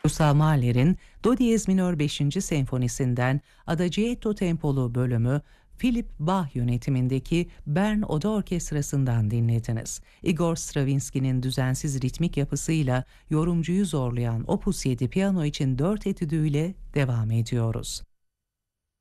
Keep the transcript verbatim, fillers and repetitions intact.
Gustav Mahler'in Do diyez minör beşinci senfonisinden Adagietto tempolu bölümü Philip Bach yönetimindeki Bern Oda Orkestrası'ndan dinlediniz. Igor Stravinsky'nin düzensiz ritmik yapısıyla yorumcuyu zorlayan Opus yedi piyano için dört etüdüyle devam ediyoruz.